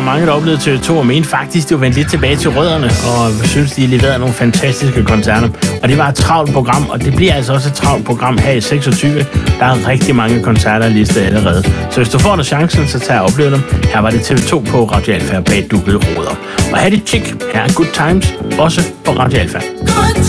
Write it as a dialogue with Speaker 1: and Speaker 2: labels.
Speaker 1: mange, der oplevede TV2 og mente faktisk, det var vendt lidt tilbage til rødderne, og synes, de leverede nogle fantastiske koncerter. Og det var et travlt program, og det bliver altså også et travlt program her i 26. Der er rigtig mange koncerter listet allerede. Så hvis du får dig chancen, så tag og opleve dem. Her var det TV2 på Radio Alfa bag dukkede ruder. Og have det chick. Her er Good Times, også på Radio Alfa.
Speaker 2: Good